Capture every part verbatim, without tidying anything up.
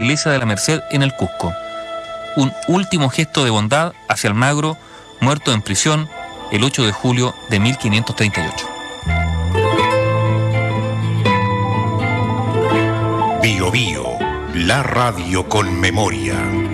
iglesia de la Merced en el Cusco. Un último gesto de bondad hacia Almagro, muerto en prisión el ocho de julio de mil quinientos treinta y ocho. Bio Bio, la radio con memoria.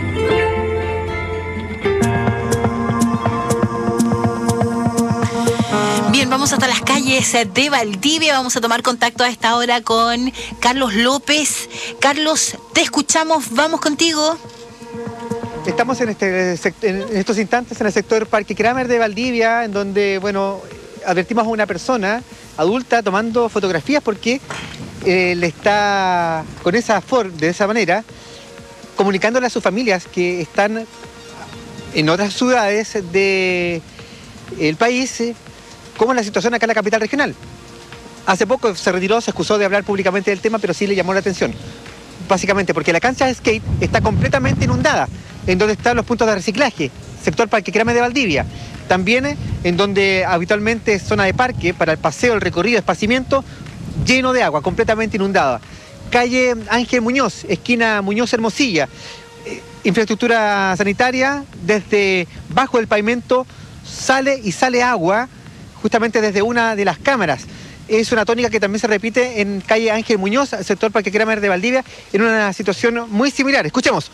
Bien, vamos hasta las calles de Valdivia. Vamos a tomar contacto a esta hora con Carlos López. Carlos, te escuchamos. Vamos contigo. Estamos en, este, en estos instantes en el sector Parque Kramer de Valdivia, en donde, bueno, advertimos a una persona adulta tomando fotografías porque eh, le está, con esa for, de esa manera, comunicándole a sus familias que están en otras ciudades del país, eh, como la situación acá en la capital regional. Hace poco se retiró, se excusó de hablar públicamente del tema, pero sí le llamó la atención. Básicamente porque la cancha de skate está completamente inundada, en donde están los puntos de reciclaje, sector Parque Kramer de Valdivia. También en donde habitualmente es zona de parque para el paseo, el recorrido, esparcimiento, lleno de agua, completamente inundada. Calle Ángel Muñoz, esquina Muñoz Hermosilla. Eh, infraestructura sanitaria, desde bajo el pavimento sale y sale agua, justamente desde una de las cámaras. Es una tónica que también se repite en calle Ángel Muñoz, sector Parque Kramer de Valdivia, en una situación muy similar. Escuchemos.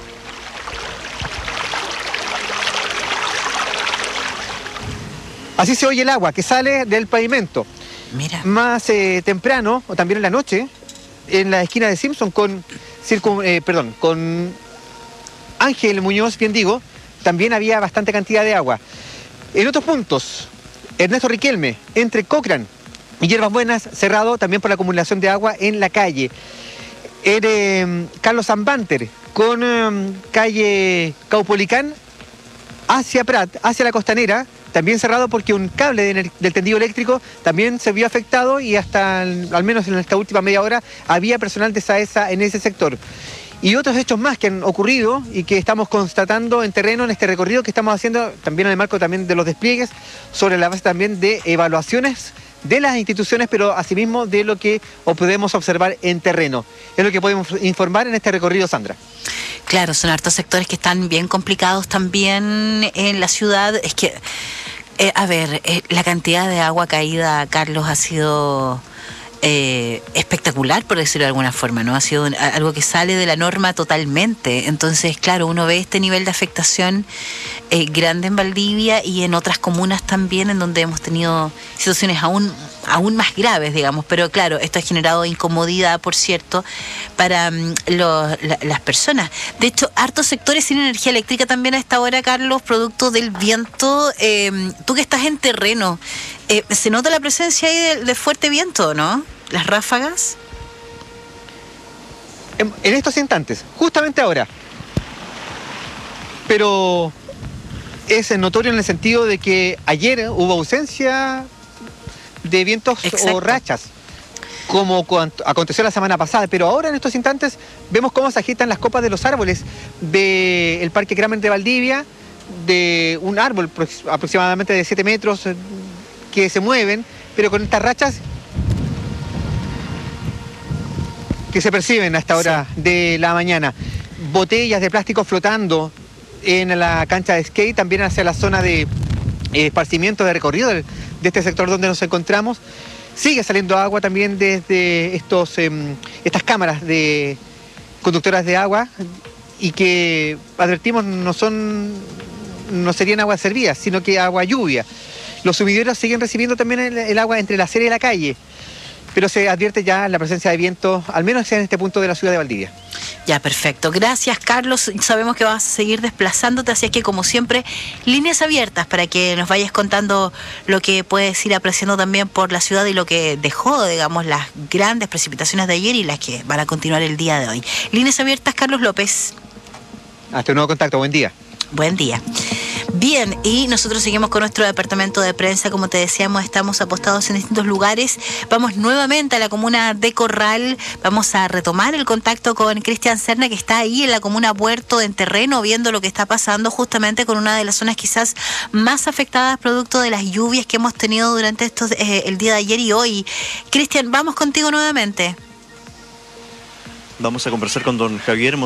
Así se oye el agua que sale del pavimento. Mira. Más eh, temprano, o también en la noche, en la esquina de Simpson con, circun, eh, perdón, con Ángel Muñoz, bien digo, también había bastante cantidad de agua. En otros puntos, Ernesto Riquelme, entre Cochrane y Hierbas Buenas, cerrado también por la acumulación de agua en la calle. En eh, Carlos Zambanter, con eh, calle Caupolicán, hacia Prat, hacia la Costanera, también cerrado porque un cable de, del tendido eléctrico también se vio afectado y hasta, al menos en esta última media hora, había personal de SAESA en ese sector. Y otros hechos más que han ocurrido y que estamos constatando en terreno en este recorrido que estamos haciendo, también en el marco también de los despliegues, sobre la base también de evaluaciones de las instituciones, pero asimismo de lo que podemos observar en terreno. Es lo que podemos informar en este recorrido, Sandra. Claro, son hartos sectores que están bien complicados también en la ciudad. Es que, eh, a ver, eh, la cantidad de agua caída, Carlos, ha sido eh, espectacular, por decirlo de alguna forma, ¿no? Ha sido un, algo que sale de la norma totalmente. Entonces, claro, uno ve este nivel de afectación eh, grande en Valdivia y en otras comunas también, en donde hemos tenido situaciones aún aún más graves, digamos, pero claro, esto ha generado incomodidad, por cierto, para um, los, la, las personas. De hecho, hartos sectores sin energía eléctrica también a esta hora, Carlos, producto del viento. Eh, tú que estás en terreno, eh, ¿se nota la presencia ahí de, de fuerte viento, no? Las ráfagas. En, en estos instantes, justamente ahora. Pero es notorio en el sentido de que ayer hubo ausencia de vientos. Exacto. O rachas, como aconteció la semana pasada, pero ahora en estos instantes vemos cómo se agitan las copas de los árboles del Parque Kramer de Valdivia, de un árbol aproximadamente de siete metros que se mueven, pero con estas rachas que se perciben a esta hora. Sí. De la mañana. Botellas de plástico flotando en la cancha de skate, también hacia la zona de eh, esparcimiento, de recorrido de, de este sector donde nos encontramos. Sigue saliendo agua también desde estos, eh, estas cámaras de conductoras de agua, y que advertimos no son, no serían aguas servidas, sino que agua lluvia. Los sumideros siguen recibiendo también el, el agua entre la acera y la calle, pero se advierte ya la presencia de viento, al menos en este punto de la ciudad de Valdivia. Ya, perfecto. Gracias, Carlos. Sabemos que vas a seguir desplazándote, así que, como siempre, líneas abiertas para que nos vayas contando lo que puedes ir apreciando también por la ciudad y lo que dejó, digamos, las grandes precipitaciones de ayer y las que van a continuar el día de hoy. Líneas abiertas, Carlos López. Hasta un nuevo contacto. Buen día. Buen día. Bien, y nosotros seguimos con nuestro departamento de prensa. Como te decíamos, estamos apostados en distintos lugares. Vamos nuevamente a la comuna de Corral. Vamos a retomar el contacto con Cristian Serna, que está ahí en la comuna Puerto, en terreno, viendo lo que está pasando justamente con una de las zonas quizás más afectadas producto de las lluvias que hemos tenido durante estos eh, el día de ayer y hoy. Cristian, vamos contigo nuevamente. Vamos a conversar con don Javier